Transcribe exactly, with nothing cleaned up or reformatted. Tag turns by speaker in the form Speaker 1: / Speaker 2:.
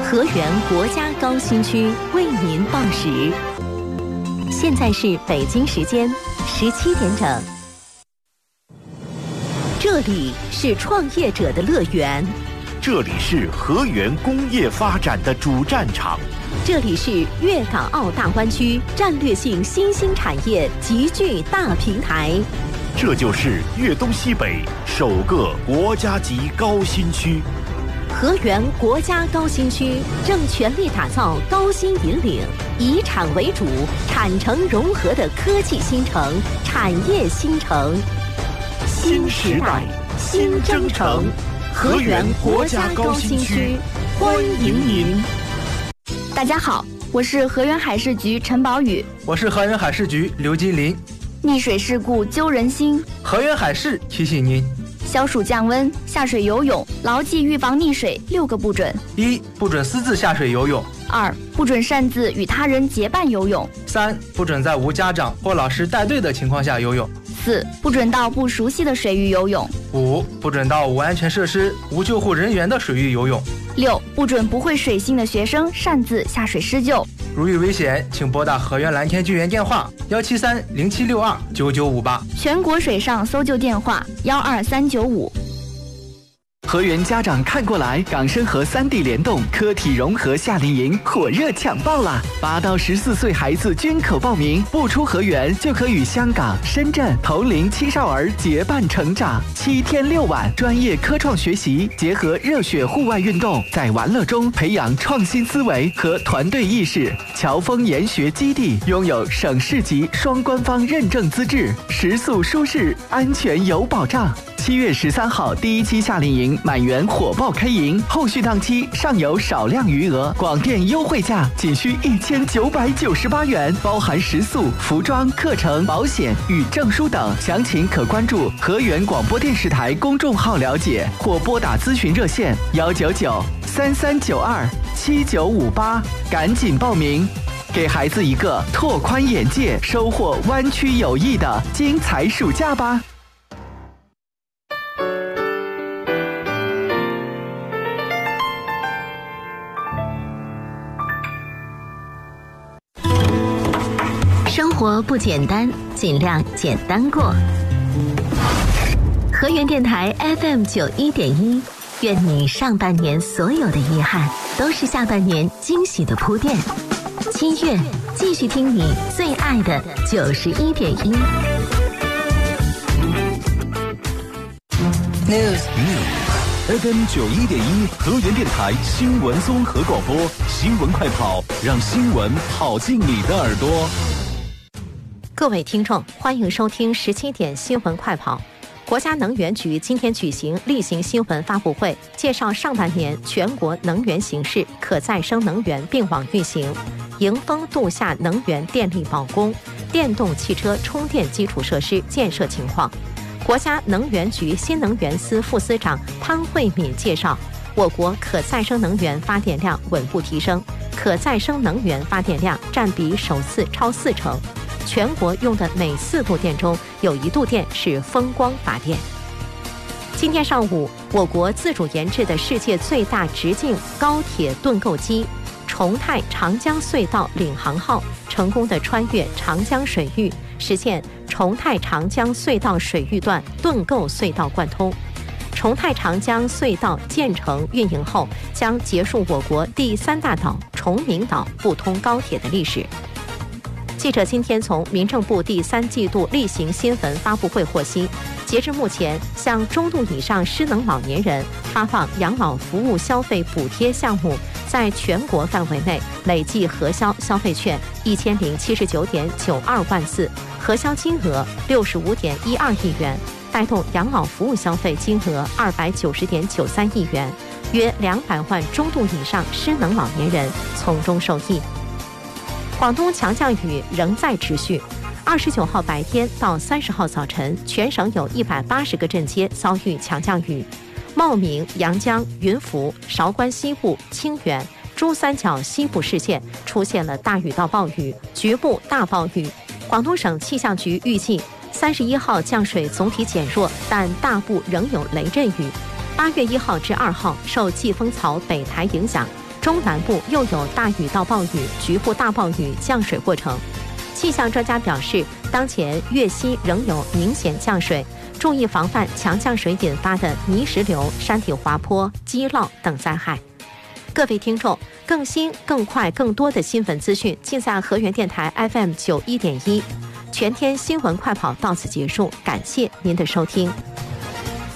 Speaker 1: 河源国家高新区为您报时，现在是北京时间十七点整。这里是创业者的乐园，
Speaker 2: 这里是河源工业发展的主战场，
Speaker 1: 这里是粤港澳大湾区战略性新兴产业集聚大平台，
Speaker 2: 这就是粤东西北首个国家级高新区。
Speaker 1: 河源国家高新区正全力打造高新引领、以产为主、产城融合的科技新城、产业新城。
Speaker 2: 新时代，新征程，河源国家高新区，欢迎您。
Speaker 3: 大家好，我是河源海事局陈宝宇，
Speaker 4: 我是河源海事局刘金林。
Speaker 3: 溺水事故揪人心，
Speaker 4: 河源海事提醒您：
Speaker 3: 消暑降温，下水游泳，牢记预防溺水六个不准：
Speaker 4: 一、不准私自下水游泳；
Speaker 3: 二、不准擅自与他人结伴游泳；
Speaker 4: 三、不准在无家长或老师带队的情况下游泳；
Speaker 3: 四、不准到不熟悉的水域游泳；
Speaker 4: 五、不准到无安全设施、无救护人员的水域游泳；
Speaker 3: 六、不准不会水性的学生擅自下水施救。
Speaker 4: 如遇危险，请拨打河源蓝天救援电话幺七三零七六二九九五八，
Speaker 3: 全国水上搜救电话幺二三九五。
Speaker 5: 河源家长看过来，港深河三地联动科体融合夏令营火热抢报啦！八到十四岁孩子均可报名，不出河源就可与香港、深圳同龄青少儿结伴成长。七天六晚，专业科创学习，结合热血户外运动，在玩乐中培养创新思维和团队意识。侨丰研学基地拥有省市级双官方认证资质，食宿舒适，安全有保障。七月十三号第一期夏令营满员火爆开营，后续档期尚有少量余额，广电优惠价仅需一千九百九十八元，包含食宿、服装、课程、保险与证书等。详情可关注河源广播电视台公众号了解，或拨打咨询热线幺九九三三九二七九五八，赶紧报名，给孩子一个拓宽眼界、收获湾区友谊的精彩暑假吧。
Speaker 1: 生活不简单，尽量简单过。河源电台 F M 九一点一，愿你上半年所有的遗憾，都是下半年惊喜的铺垫。七月，继续听你最爱的九十一点一。
Speaker 6: News News。F M 九一点一，河源电台新闻综合广播，新闻快跑，让新闻跑进你的耳朵。
Speaker 1: 各位听众，欢迎收听十七点新闻快跑。国家能源局今天举行例行新闻发布会，介绍上半年全国能源形势、可再生能源并网运行、迎峰度夏能源电力保供、电动汽车充电基础设施建设情况。国家能源局新能源司副司长潘慧敏介绍，我国可再生能源发电量稳步提升，可再生能源发电量占比首次超四成。全国用的每四度电中有一度电是风光发电。今天上午，我国自主研制的世界最大直径高铁盾构机重泰长江隧道领航号成功地穿越长江水域，实现重泰长江隧道水域段盾构隧道贯通。重泰长江隧道建成运营后，将结束我国第三大岛崇明岛不通高铁的历史。记者今天从民政部第三季度例行新闻发布会获悉，截至目前，向中度以上失能老年人发放养老服务消费补贴项目，在全国范围内累计核销消费券一千零七十九点九二万次，核销金额六十五点一二亿元，带动养老服务消费金额二百九十点九三亿元，约两百万中度以上失能老年人从中受益。广东强降雨仍在持续，二十九号白天到三十号早晨，全省有一百八十个镇街遭遇强降雨。茂名、阳江、云浮、韶关西部、清远、珠三角西部市县出现了大雨到暴雨，局部大暴雨。广东省气象局预计，三十一号降水总体减弱，但大部仍有雷阵雨。八月一号至二号受季风槽北台影响， 中南部又有大雨到暴雨、局部大暴雨降水过程。气象专家表示，当前粤西仍有明显降水，注意防范强降水引发的泥石流、山体滑坡、积涝等灾害。各位听众，更新、更快、更多的新闻资讯尽在河源电台 F M 九一点一。全天新闻快跑到此结束，感谢您的收听。